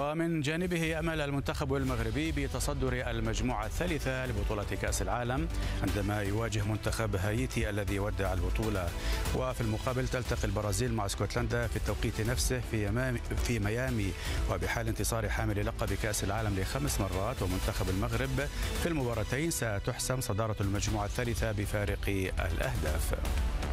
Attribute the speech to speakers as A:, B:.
A: ومن جانبه يأمل المنتخب المغربي بتصدر المجموعة الثالثة لبطولة كأس العالم عندما يواجه منتخب هايتي الذي ودع البطولة. وفي المقابل تلتقي البرازيل مع اسكتلندا في التوقيت نفسه في ميامي، وبحال انتصار حامل لقب كأس العالم ل5 مرات ومنتخب المغرب في المباراتين ستحسم صدارة المجموعة الثالثة بفارق الأهداف.